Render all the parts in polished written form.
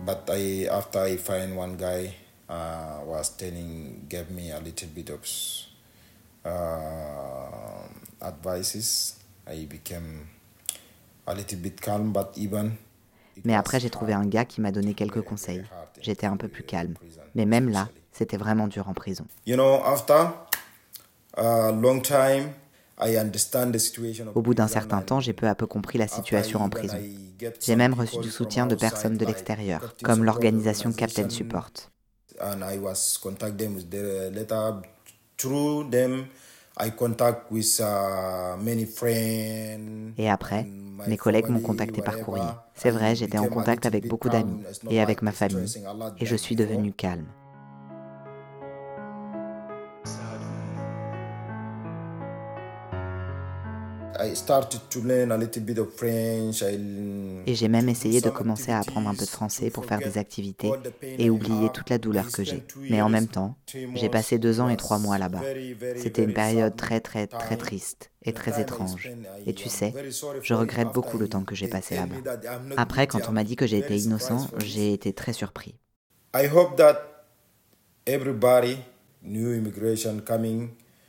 But after I find one guy gave me a little bit of advices, I became a little bit calm, but even. Mais après, j'ai trouvé un gars qui m'a donné quelques conseils. J'étais un peu plus calme. Mais même là, c'était vraiment dur en prison. After a long time, Au bout d'un certain temps, j'ai peu à peu compris la situation en prison. J'ai même reçu du soutien de personnes de l'extérieur, comme l'organisation Captain Support. Et après, mes collègues m'ont contacté par courrier. C'est vrai, j'étais en contact avec beaucoup d'amis et avec ma famille, et je suis devenu calme. Et j'ai même essayé de commencer à apprendre un peu de français pour faire des activités et oublier toute la douleur que j'ai. Mais en même temps, j'ai passé 2 ans et 3 mois là-bas. C'était une période très triste et très étrange. Et tu sais, je regrette beaucoup le temps que j'ai passé là-bas. Après, quand on m'a dit que j'étais innocent, j'ai été très surpris. I hope that everybody, new immigration coming,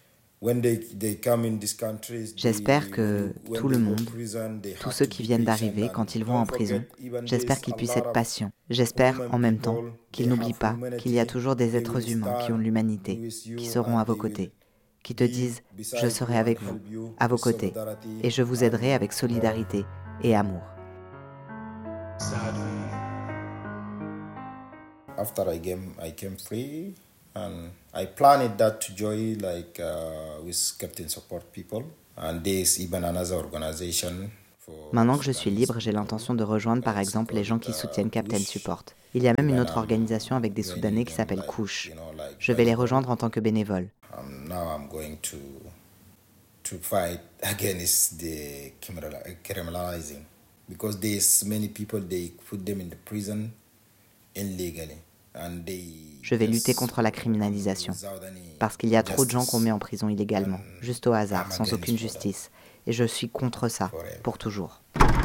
j'espère que tout le monde, tous ceux qui viennent d'arriver, quand ils vont en prison, j'espère qu'ils puissent être patients. J'espère en même temps qu'ils n'oublient pas qu'il y a toujours des êtres humains qui ont de l'humanité, qui seront à vos côtés, qui te disent « Je serai avec vous, à vos côtés, et je vous aiderai avec solidarité et amour ». After I came free, and I planned that to join with Captain Support people, and there's even another organization. Maintenant que je suis libre, j'ai l'intention de rejoindre par exemple les gens qui soutiennent Captain Support. Il y a même une autre organisation avec des Soudanais qui s'appelle Couche. Je vais les rejoindre en tant que bénévole. Now I'm going to fight against the criminalizing, because there's many people, they put them in the prison illegally. Je vais lutter contre la criminalisation, parce qu'il y a trop de gens qu'on met en prison illégalement, juste au hasard, sans aucune justice. Et je suis contre ça, pour toujours.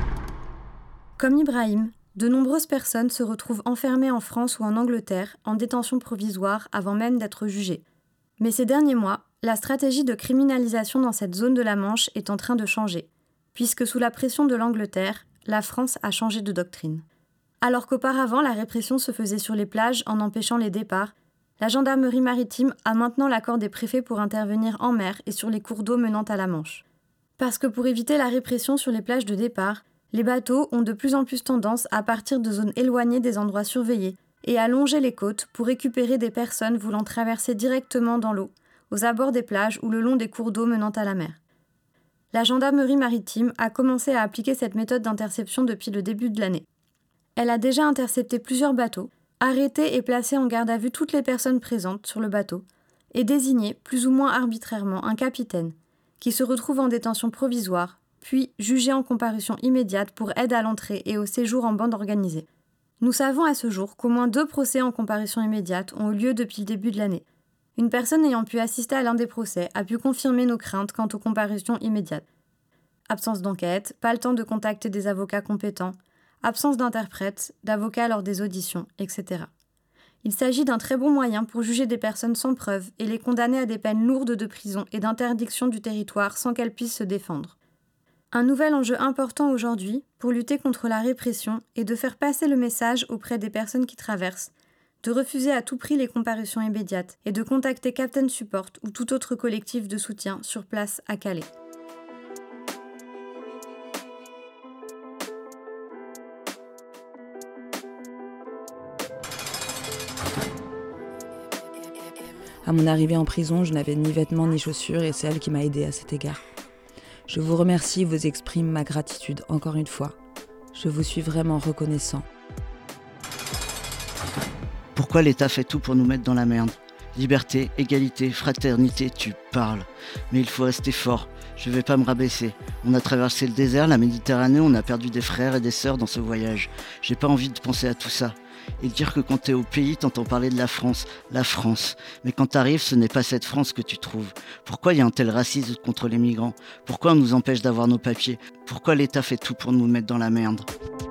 Comme Ibrahim, de nombreuses personnes se retrouvent enfermées en France ou en Angleterre, en détention provisoire, avant même d'être jugées. Mais ces derniers mois, la stratégie de criminalisation dans cette zone de la Manche est en train de changer, puisque sous la pression de l'Angleterre, la France a changé de doctrine. Alors qu'auparavant, la répression se faisait sur les plages en empêchant les départs, la gendarmerie maritime a maintenant l'accord des préfets pour intervenir en mer et sur les cours d'eau menant à la Manche. Parce que pour éviter la répression sur les plages de départ, les bateaux ont de plus en plus tendance à partir de zones éloignées des endroits surveillés et à longer les côtes pour récupérer des personnes voulant traverser directement dans l'eau, aux abords des plages ou le long des cours d'eau menant à la mer. La gendarmerie maritime a commencé à appliquer cette méthode d'interception depuis le début de l'année. Elle a déjà intercepté plusieurs bateaux, arrêté et placé en garde à vue toutes les personnes présentes sur le bateau, et désigné, plus ou moins arbitrairement, un capitaine, qui se retrouve en détention provisoire, puis jugé en comparution immédiate pour aide à l'entrée et au séjour en bande organisée. Nous savons à ce jour qu'au moins 2 procès en comparution immédiate ont eu lieu depuis le début de l'année. Une personne ayant pu assister à l'un des procès a pu confirmer nos craintes quant aux comparutions immédiates. Absence d'enquête, pas le temps de contacter des avocats compétents, absence d'interprète, d'avocat lors des auditions, etc. Il s'agit d'un très bon moyen pour juger des personnes sans preuve et les condamner à des peines lourdes de prison et d'interdiction du territoire sans qu'elles puissent se défendre. Un nouvel enjeu important aujourd'hui, pour lutter contre la répression, est de faire passer le message auprès des personnes qui traversent, de refuser à tout prix les comparutions immédiates et de contacter Captain Support ou tout autre collectif de soutien sur place à Calais. À mon arrivée en prison, je n'avais ni vêtements ni chaussures et c'est elle qui m'a aidée à cet égard. Je vous remercie, vous exprime ma gratitude encore une fois. Je vous suis vraiment reconnaissant. Pourquoi l'État fait tout pour nous mettre dans la merde ? Liberté, égalité, fraternité, tu parles. Mais il faut rester fort, je vais pas me rabaisser. On a traversé le désert, la Méditerranée, on a perdu des frères et des sœurs dans ce voyage. J'ai pas envie de penser à tout ça. Et dire que quand t'es au pays, t'entends parler de la France. Mais quand t'arrives, ce n'est pas cette France que tu trouves. Pourquoi il y a un tel racisme contre les migrants ? Pourquoi on nous empêche d'avoir nos papiers ? Pourquoi l'État fait tout pour nous mettre dans la merde ?